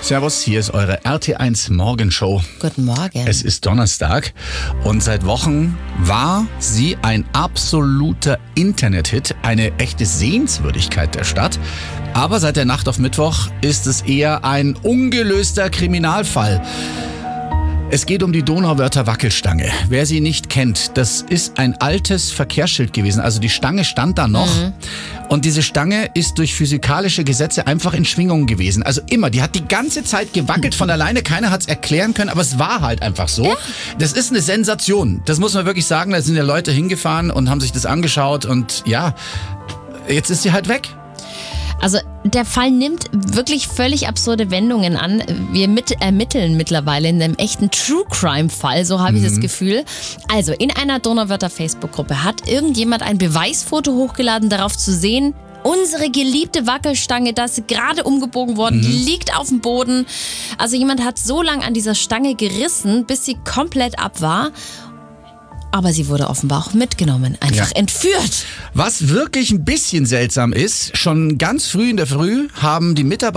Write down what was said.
Servus, hier ist eure RT1 Morgenshow. Guten Morgen. Es ist Donnerstag und seit Wochen war sie ein absoluter Internethit, eine echte Sehenswürdigkeit der Stadt. Aber seit der Nacht auf Mittwoch ist es eher ein ungelöster Kriminalfall. Es geht um die Donauwörther Wackelstange. Wer sie nicht kennt, das ist ein altes Verkehrsschild gewesen. Also die Stange stand da noch. Und diese Stange ist durch physikalische Gesetze einfach in Schwingung gewesen. Also immer. Die hat die ganze Zeit gewackelt von alleine. Keiner hat es erklären können, aber es war halt einfach so. Ja. Das ist eine Sensation. Das muss man wirklich sagen. Da sind ja Leute hingefahren und haben sich das angeschaut. Und ja, jetzt ist sie halt weg. Also der Fall nimmt wirklich völlig absurde Wendungen an. Wir ermitteln mittlerweile in einem echten True-Crime-Fall, so habe ich das Gefühl. Also in einer Donauwörther Facebook-Gruppe hat irgendjemand ein Beweisfoto hochgeladen, darauf zu sehen, unsere geliebte Wackelstange, das ist gerade umgebogen worden, die liegt auf dem Boden. Also jemand hat so lange an dieser Stange gerissen, bis sie komplett ab war. Aber sie wurde offenbar auch mitgenommen, einfach entführt. Was wirklich ein bisschen seltsam ist, schon ganz früh in der Früh haben die Mitarbeiter